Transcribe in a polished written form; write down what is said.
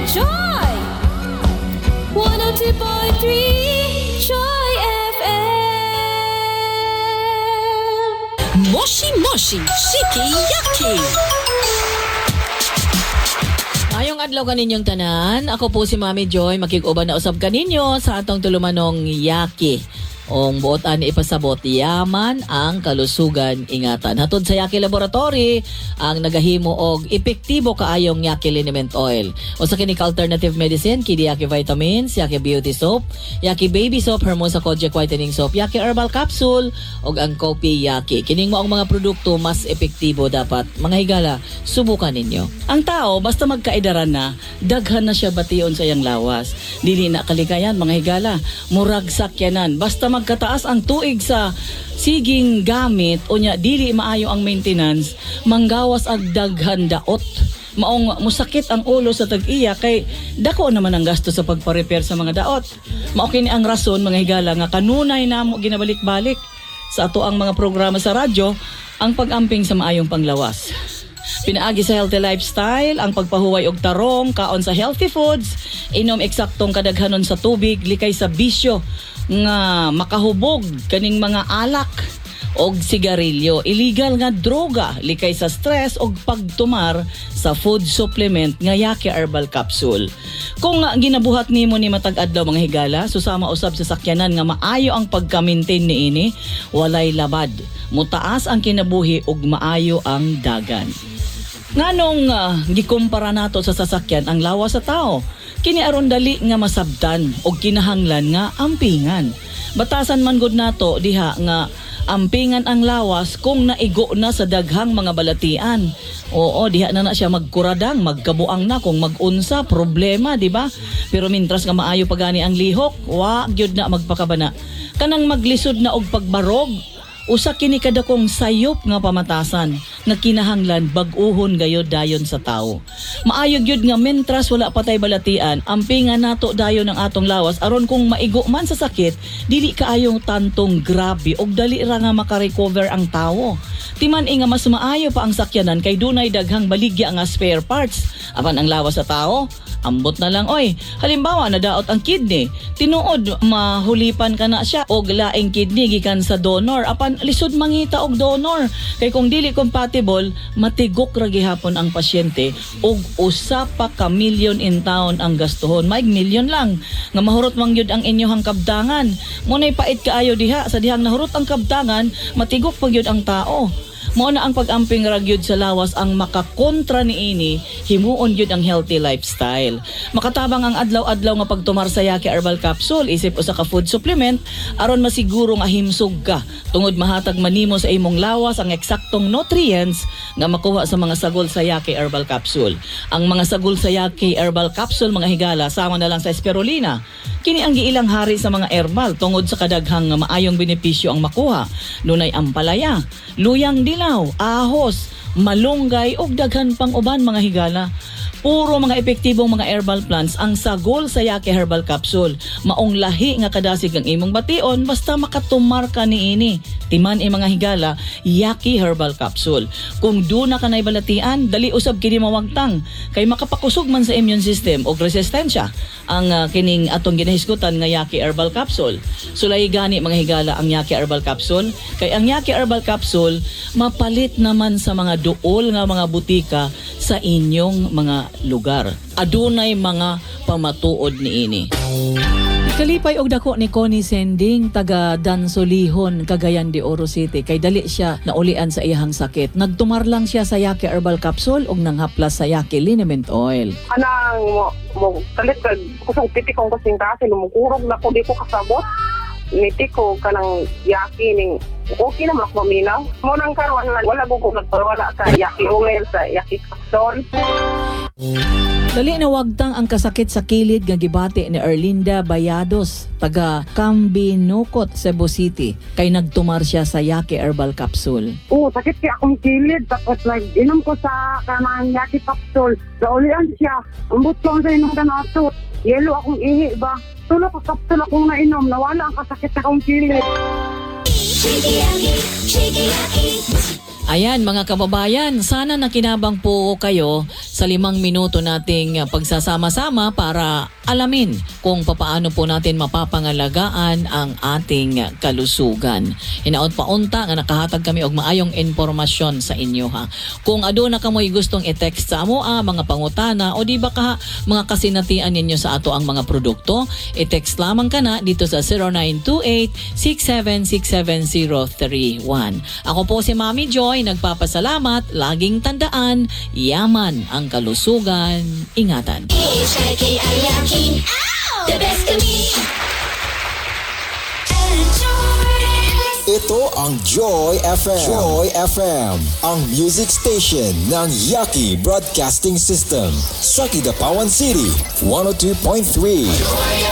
Joy 102.3 Joy FM. Moshi Moshi Shiki Yaki. Ayong adlaw kaninyong tanan. Ako po si Mami Joy, makig-uban na usab kaninyo sa atong tulumanong Yaki. Ong buotan ipasabot yaman ang kalusugan ingatan. Hatod sa Yaki Laboratory ang nagahimo og epektibo kaayong Yaki Liniment Oil. O sa kini alternative medicine, kini Yaki Vitamins, Yaki Beauty Soap, Yaki Baby Soap, Hermosa Kojic Whitening Soap, Yaki Herbal Capsule, og ang Kopi Yaki. Kining mo ang mga produkto mas epektibo dapat. Mga higala, subukan ninyo. Ang tao, basta magkaidaran na, daghan na siya bation sa iyang lawas. Dili na kalikayan, mga higala. Murag sakyanan. Basta magkataas ang tuig sa siging gamit o nya dili maayo ang maintenance, manggawas ag daghan daot. Maong musakit ang ulo sa tag-iya kay dako naman ang gasto sa pagpa-repair sa mga daot. Mao kini ang rason, mga higala, nga kanunay namo ginabalik-balik sa ato ang mga programa sa radyo ang pag-amping sa maayong panglawas. Pinaagi sa healthy lifestyle, ang pagpahuway og tarong, kaon sa healthy foods, inom eksaktong kadaghanon sa tubig, likay sa bisyo nga makahubog kaning mga alak og sigarilyo, illegal nga droga, likay sa stress og pagtumar sa food supplement nga Yaki Herbal Capsule. Kung ginabuhat nimo ni matag adlaw, mga higala, susama usab sa sakyanan nga maayo ang pagka-maintain niini, walay labad, mutaas ang kinabuhi ug maayo ang dagan. Nganong gikumpara nato sa sasakyan ang lawas sa tao, kini aron dali nga masabtan og kinahanglan nga ampingan. Batasan man gud nato diha nga ampingan ang lawas kung naigo na sa daghang mga balatian. Oo, diha na siya magkuradang, magkabuang na kung magunsa problema, di ba? Pero mintras nga maayo pagani ang lihok, wa gyud na magpakabana. Kanang maglisod na og pagbarog, usa kini kadakong sayop nga pamatasan nga kinahanglan bag-uhon gayod dayon sa tawo. Maayo gyud nga mentras wala patay balatian, ampingan nato dayon ang atong lawas aron kung maigo man sa sakit, dili kaayong tantong grabe og dali ra nga makarecover ang tawo. Timan nga mas maayo pa ang sakyanan kay dunay daghang baligya nga spare parts. Apan ang lawas sa tawo, ambot na lang oy. Halimbawa nadaot ang kidney, tinuod mahulipan ka na siya og laing kidney gikan sa donor, apan lisod mangita og donor. Kay kung dili compatible, matigok ra gihapon ang pasyente og usa pa ka milyon in town ang gastuhon. Maig milyon lang nga mahurot man gyud ang inyong kabdangan. Munay pait kaayo diha sa dihang nahurot ang kabdangan, matigok pa gyud ang tao. Mao na ang pag-amping ra gyud sa lawas ang makakontra niini, himuon gyud ang healthy lifestyle. Makatabang ang adlaw-adlaw nga pagtumar sa Yaki Herbal Capsule, isip usa ka food supplement aron masiguro nga himsog ka tungod mahatag manimo sa imong lawas ang eksaktong nutrients nga makuha sa mga sagol sa Yaki Herbal Capsule. Ang mga sagol sa Yaki Herbal Capsule, mga higala, sama na lang sa spirulina. Kini ang giilang hari sa mga herbal tungod sa kadaghang maayong benepisyo ang makuha. Dunay ampalaya, luyang dilaw, ahos, malunggay ug daghan pang uban, mga higala. Puro mga epektibong mga herbal plants ang sagol sa Yaki Herbal Capsule. Maong lahi nga kadasig ang imong bation basta makatumar ka niini. Timan mga higala, Yaki Herbal Capsule. Kung duna ka nay balatian, dali usab kini mawagtang kay makapakusog man sa immune system og resistensya ang kining atong ginahisgutan nga Yaki Herbal Capsule. Sulay gani, mga higala, ang Yaki Herbal Capsule kay ang Yaki Herbal Capsule mapalit naman sa mga duol nga mga butika sa inyong mga lugar. Adunay mga pamatuod niini. Kalipay og dako ni Connie Sending, taga Dansolihon, Cagayan de Oro City, kay dali siya naulian sa iyang sakit. Nagtumar lang siya sa Yaki Herbal Capsule og nanghaplas sa Yaki Liniment Oil. Anang mo kalit kag kusang piti kong kasing kasi lumukurog na ko di ko kasabot. Niti ko kanang Yaki ning okay naman ako maminaw. Mo nang karon wala ko nagpawala sa Yaki oil, sa Yaki Capsule. Dali na wagtang ang kasakit sa kilid nga gibati ni Erlinda Bayados, taga Cambinocot, Cebu City, kay nagtumar siya sa Yaki Herbal Capsule. Sakit siya akong kilid, tapos inom ko sa kanang Yaki Capsule. Naulian siya, ambot ko sa inom ka na ito. Yelo akong ihi ba? Tulo ko kapsul akong nainom, nawala ang kasakit sa akong kilid. Ayan mga kababayan, sana nakinabang po kayo sa 5 minuto nating pagsasama-sama para alamin kung papaano po natin mapapangalagaan ang ating kalusugan. Hinaot paunta nga nakahatag kami og maayong impormasyon sa inyo ha. Kung aduna kamoy gustong i-text sa amo mga pangutana o di ba ka mga kasinatian ninyo sa ato ang mga produkto, i-text lamang ka na dito sa 0928-6767-031. Ako po si Mami Joy, nagpapasalamat, laging tandaan, yaman ang kalusugan, ingatan. H-I-K-I-L-K. The best of me. Ito ang Joy FM. Joy FM, ang music station ng Yaki Broadcasting System sa Kidapawan City, 102.3.